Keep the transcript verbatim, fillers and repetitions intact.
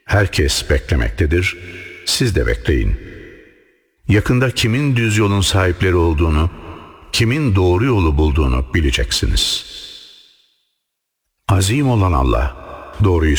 Herkes beklemektedir, siz de bekleyin. Yakında kimin düz yolun sahipleri olduğunu, kimin doğru yolu bulduğunu bileceksiniz. Azim olan Allah doğruyu